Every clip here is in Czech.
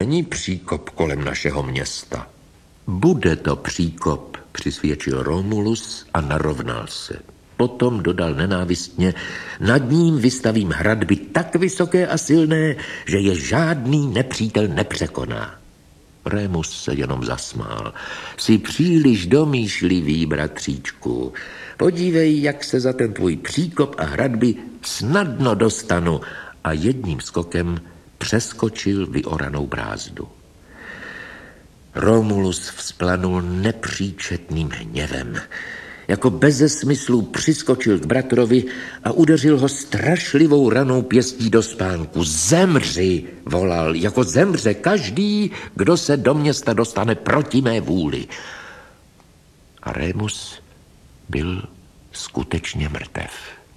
ani příkop kolem našeho města. Bude to příkop, přisvědčil Romulus a narovnal se. Potom dodal nenávistně, nad ním vystavím hradby tak vysoké a silné, že je žádný nepřítel nepřekoná. Remus se jenom zasmál. Jsi příliš domýšlivý, bratříčku. Podívej, jak se za ten tvůj příkop a hradby snadno dostanu. A jedním skokem přeskočil vyoranou brázdu. Romulus vzplanul nepříčetným hněvem. Jako beze smyslu přiskočil k bratrovi a udeřil ho strašlivou ranou pěstí do spánku. Zemři, volal, jako zemře každý, kdo se do města dostane proti mé vůli. A Remus byl skutečně mrtev.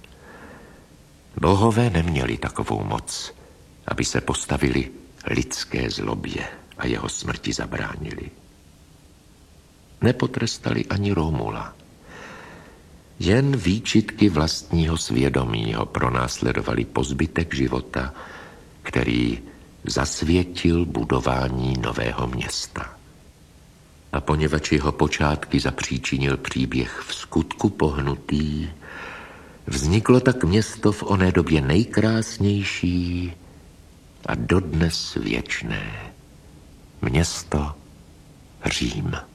Bohové neměli takovou moc, aby se postavili lidské zlobě a jeho smrti zabránili. Nepotrestali ani Romula. Jen výčitky vlastního svědomí ho pronásledovali po zbytek života, který zasvětil budování nového města. A poněvadž jeho počátky zapříčinil příběh v skutku pohnutý, vzniklo tak město v oné době nejkrásnější a dodnes věčné. Město Řím.